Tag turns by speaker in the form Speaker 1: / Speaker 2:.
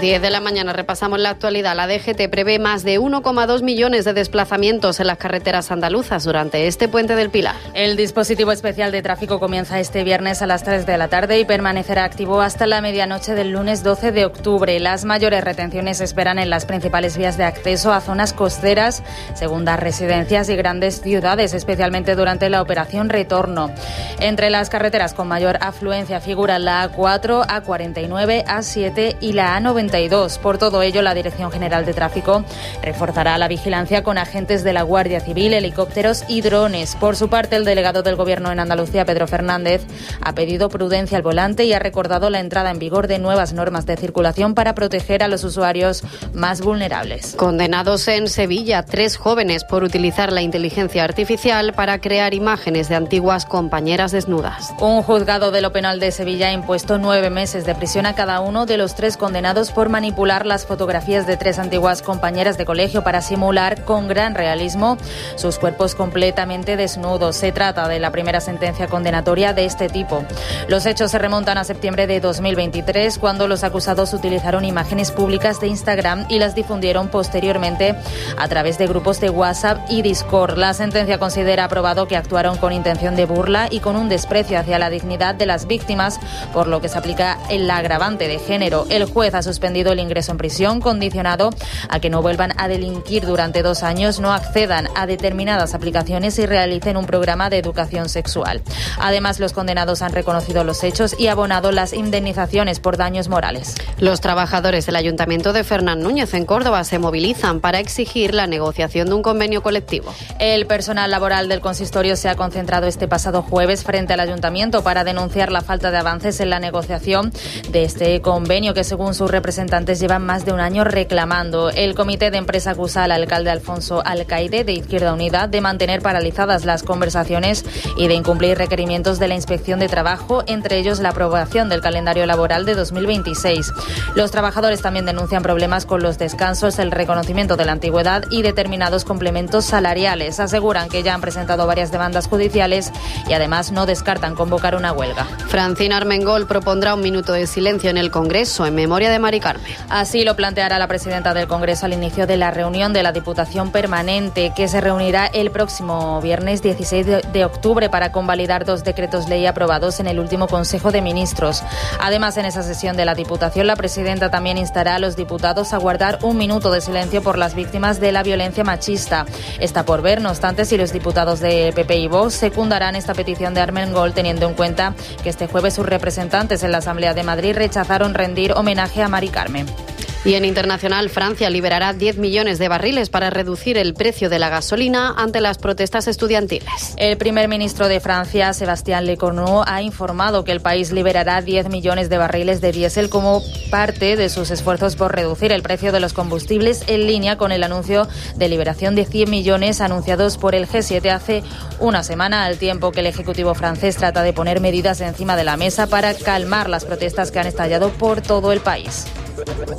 Speaker 1: 10 de la mañana repasamos la actualidad. La DGT prevé más de 1,2 millones de desplazamientos en las carreteras andaluzas durante este puente del Pilar.
Speaker 2: El dispositivo especial de tráfico comienza este viernes a las 3 de la tarde y permanecerá activo hasta la medianoche del lunes 12 de octubre. Las mayores retenciones se esperan en las principales vías de acceso a zonas costeras, segundas residencias y grandes ciudades, especialmente durante la operación Retorno. Entre las carreteras con mayor afluencia figuran la A4, A49, A7 y la A92. Por todo ello, la Dirección General de Tráfico reforzará la vigilancia con agentes de la Guardia Civil, helicópteros y drones. Por su parte, el delegado del Gobierno en Andalucía, Pedro Fernández, ha pedido prudencia al volante y ha recordado la entrada en vigor de nuevas normas de circulación para proteger a los usuarios más vulnerables.
Speaker 1: Condenados en Sevilla 3 jóvenes por utilizar la inteligencia artificial para crear imágenes de antiguas compañeras desnudas.
Speaker 2: Un juzgado de lo penal de Sevilla ha impuesto 9 meses de prisión a cada uno de los 3 condenados por manipular las fotografías de 3 antiguas compañeras de colegio para simular con gran realismo sus cuerpos completamente desnudos. Se trata de la primera sentencia condenatoria de este tipo. Los hechos se remontan a septiembre de 2023, cuando los acusados utilizaron imágenes públicas de Instagram y las difundieron posteriormente a través de grupos de WhatsApp y Discord. La sentencia considera aprobado que actuaron con intención de burla y con un desprecio hacia la dignidad de las víctimas, por lo que se aplica el agravante de género. El juez ha suspendido el ingreso en prisión, condicionado a que no vuelvan a delinquir durante 2 años, no accedan a determinadas aplicaciones y realicen un programa de educación sexual. Además, los condenados han reconocido los hechos y abonado las indemnizaciones por daños morales.
Speaker 1: Los trabajadores del Ayuntamiento de Fernán Núñez en Córdoba se movilizan para exigir la negociación de un convenio colectivo.
Speaker 2: El personal laboral del consistorio se ha concentrado este pasado jueves frente al Ayuntamiento para denunciar la falta de avances en la negociación de este convenio que, según sus representantes, llevan más de un año reclamando. El comité de empresa acusa al alcalde Alfonso Alcaide, de Izquierda Unida, de mantener paralizadas las conversaciones y de incumplir requerimientos de la Inspección de Trabajo, entre ellos la aprobación del calendario laboral de 2026. Los trabajadores también denuncian problemas con los descansos, el reconocimiento de la antigüedad y determinados complementos salariales. Aseguran que ya han presentado varias demandas judiciales y además no descartan convocar una huelga.
Speaker 1: Francina Armengol propondrá un minuto de silencio en el Congreso en memoria de Mari Carmen.
Speaker 2: Así lo planteará la presidenta del Congreso al inicio de la reunión de la Diputación Permanente, que se reunirá el próximo viernes 16 de octubre para convalidar 2 decretos ley aprobados en el último Consejo de Ministros. Además, en esa sesión de la Diputación, la presidenta también instará a los diputados a guardar un minuto de silencio por las víctimas de la violencia machista. Está por ver, no obstante, si los diputados de PP y Vox secundarán esta petición de Armengol, teniendo en cuenta que este jueves sus representantes en la Asamblea de Madrid rechazaron rendir homenaje a Mari Carmen.
Speaker 1: Y en internacional, Francia liberará 10 millones de barriles para reducir el precio de la gasolina ante las protestas estudiantiles.
Speaker 2: El primer ministro de Francia, Sébastien Lecornu, ha informado que el país liberará 10 millones de barriles de diésel como parte de sus esfuerzos por reducir el precio de los combustibles, en línea con el anuncio de liberación de 100 millones anunciados por el G7 hace una semana, al tiempo que el Ejecutivo francés trata de poner medidas encima de la mesa para calmar las protestas que han estallado por todo el país.